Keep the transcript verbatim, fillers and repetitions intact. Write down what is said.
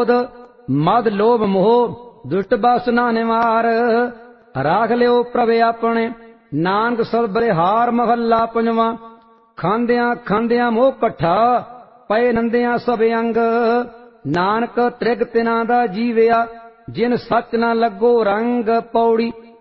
क्रोध मद लोभ मोह दुष्ट बासना निवार। राख लियो प्रभ अपने नानक सब बलिहार। महला पंजवा। खांदिया खांदिया मोह कट्ठा पए नंदिया सब अंग। नानक त्रिग तिना दा जीविया जिन सच न लगो रंग। पौड़ी